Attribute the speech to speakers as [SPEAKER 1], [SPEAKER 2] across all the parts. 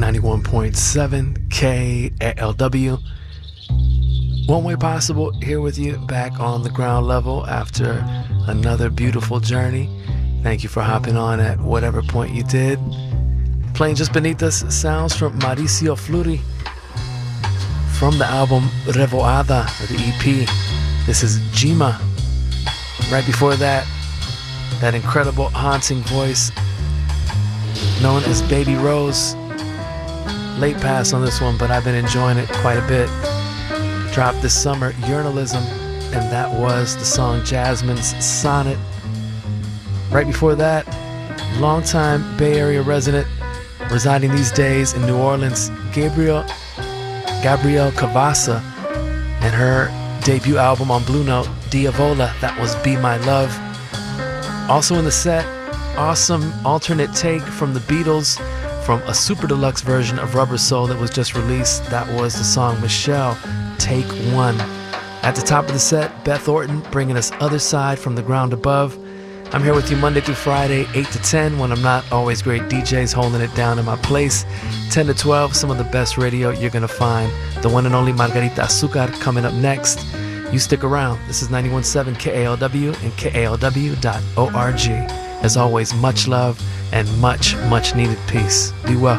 [SPEAKER 1] 91.7 KALW. One Way Possible here with you back on the ground level after another beautiful journey. Thank you for hopping on at whatever point you did. Playing just beneath us sounds from Mauricio Fleury from the album Revoada, or the EP. This is Jima. Right before that, that incredible haunting voice known as Baby Rose. Late pass on this one, but I've been enjoying it quite a bit. Dropped this summer, Urinalism, and that was the song Jasmine's Sonnet. Right before that, longtime Bay Area resident, residing these days in New Orleans, Gabrielle Cavassa, and her debut album on Blue Note, Diavola, that was Be My Love. Also in the set, awesome alternate take from the Beatles from a super deluxe version of Rubber Soul that was just released. That was the song Michelle, Take One. At the top of the set, Beth Orton bringing us Other Side from the Ground Above. I'm here with you Monday through Friday, 8 to 10, when I'm not always great DJs holding it down in my place. 10 to 12, some of the best radio you're going to find. The one and only Margarita Azucar coming up next. You stick around. This is 91.7 KALW and KALW.org. As always, much love and much, much needed peace. Be well.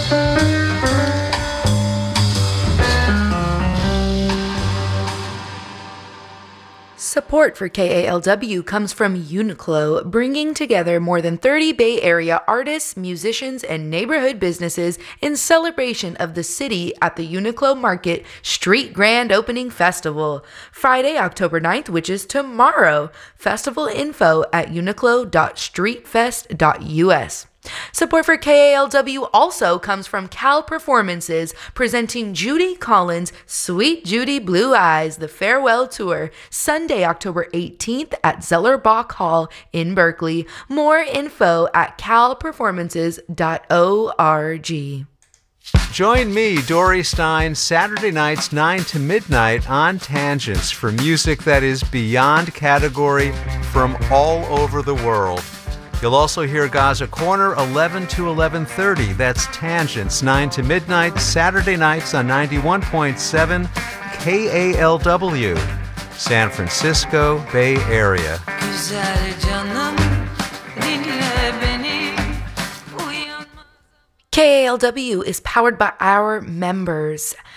[SPEAKER 2] Support for KALW comes from Uniqlo, bringing together more than 30 Bay Area artists, musicians, and neighborhood businesses in celebration of the city at the Uniqlo Market Street Grand Opening Festival, Friday, October 9th, which is tomorrow. Festival info at uniqlo.streetfest.us. Support for KALW also comes from Cal Performances, presenting Judy Collins' Sweet Judy Blue Eyes, the Farewell Tour, Sunday, October 18th at Zellerbach Hall in Berkeley. More info at calperformances.org.
[SPEAKER 3] Join me, Dory Stein, Saturday nights 9 to midnight on Tangents for music that is beyond category from all over the world. You'll also hear Gaza Corner 11 to 11:30. That's Tangents 9 to midnight, Saturday nights on 91.7 KALW, San Francisco Bay Area.
[SPEAKER 2] KALW is powered by our members.